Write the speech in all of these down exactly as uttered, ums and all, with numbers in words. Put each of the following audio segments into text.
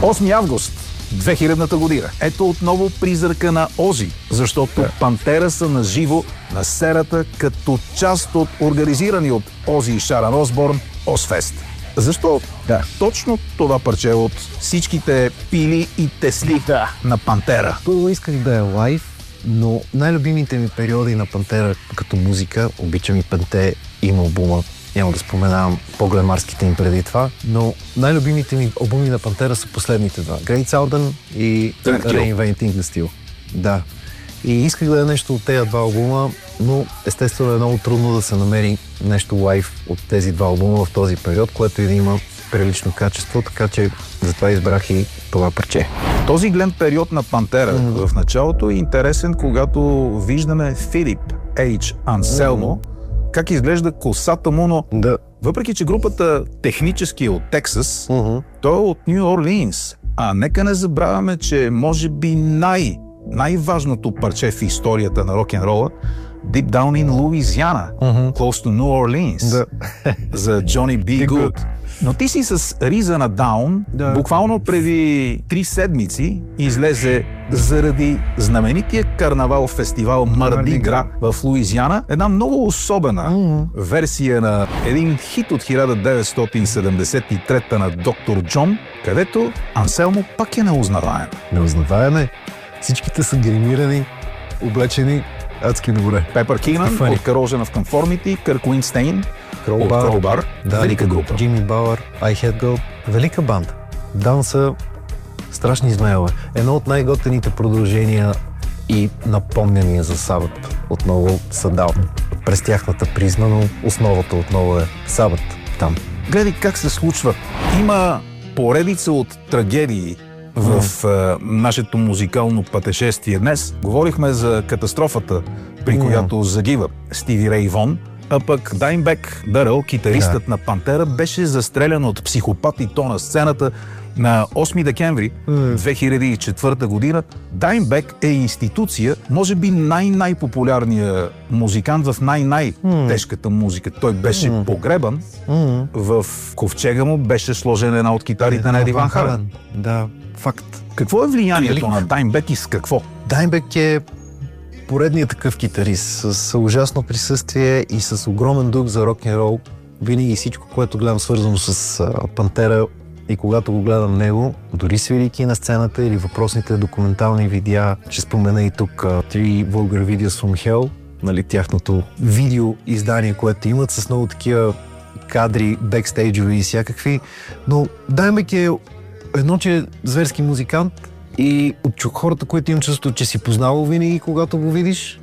осми август две хилядната година. Ето отново призрака на Ози, защото yeah. Пантера са наживо на сцената като част от организирани от Ози и Шаран Осборн Озфест. Защо да. точно това парче от всичките пили и тесли да. на Пантера? Първо исках да е лайв, но най-любимите ми периоди на Пантера като музика, обичам и Пенте, има албума. Няма да споменавам по-глемарските им преди това, но най-любимите ми албуми на Пантера са последните два. Great Southern и Reinventing the Steel. Да. И исках да е нещо от тези два албума, но естествено е много трудно да се намери нещо лайв от тези два албума в този период, което и да има прилично качество, така че затова избрах и това парче. Този глен период на Пантера mm-hmm. в началото е интересен, когато виждаме Филип Ейч Анселмо, mm-hmm. как изглежда косата му, но да. въпреки че групата технически е от Тексас, mm-hmm. той е от Ню Орлиинс. А нека не забравяме, че може би най- най-важното парче в историята на рок-н-рола Deep Down in Louisiana, mm-hmm. close to New Orleans, да. за Johnny B. Good. Но ти си с риза на Даун, да. буквално преди три седмици излезе заради знаменития карнавал-фестивал Марди Гра в Луизиана една много особена mm-hmm. версия на един хит от хиляда деветстотин седемдесет и трета на Доктор Джон, където Анселмо пак е неузнаваем. Неузнаваем е. Всичките са гримирани, облечени адски добре. Пепър Кинан от Corrosion of Conformity, Кърк Уинстейн от Crowbar, да, велика група. Джимми Бауър, I Had Go, велика банда. Даун са страшни змееве. Едно от най-готените продължения и напомняния за Сабът отново са Даун. През тяхната призма, но основата отново е Сабът там. Гледай как се случва. Има поредица от трагедии в mm. нашето музикално пътешествие днес. Говорихме за катастрофата, при mm. която загива Стиви Рей Вон, а пък Даймбек Дъръл, китаристът yeah. на Пантера, беше застрелян от психопат и то на сцената на осми декември mm. две хиляди и четвърта година. Даймбек е институция, може би най-най-популярният музикант в най-най-тежката музика. Той беше mm. погребан, mm. в ковчега му беше сложена една от китарите на Еди Ван Хален. Да, факт. Какво е влиянието на Даймбек и с какво? Даймбек е поредният такъв китарист с ужасно присъствие и с огромен дух за рок-н-рол. Винаги всичко, което гледам свързано с а, Пантера и когато го гледам него, дори свирики на сцената или въпросните документални видеа, ще спомена и тук Three Vulgar Videos from Hell, нали, тяхното видео издание, което имат с много такива кадри, бекстейджови и всякакви. Но Даймбек е едно, че е зверски музикант и от хората, които имам чувство, че си познавал винаги, когато го видиш.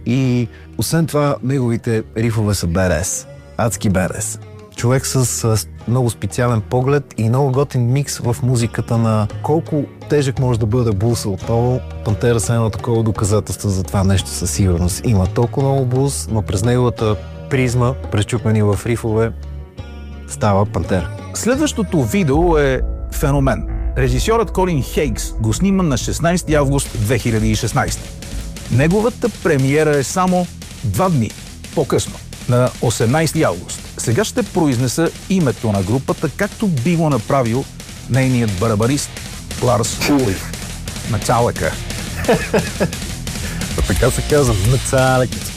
И освен това, неговите рифове са badass. Адски badass. Човек с, с много специален поглед и много готин микс в музиката на колко тежък може да бъде блуса отново. Пантера са едно такова доказателство за това нещо със сигурност. Има толкова много блус, но през неговата призма, пречупени в рифове, става Пантера. Следващото видео е феномен. Режисьорът Колин Хейкс го снима на шестнайсети август две хиляди и шестнайсета. Неговата премиера е само два дни по-късно, на осемнайсети август. Сега ще произнеса името на групата, както би го направил нейният барабарист Ларс Улрих. Металика. Така се казва. Металика.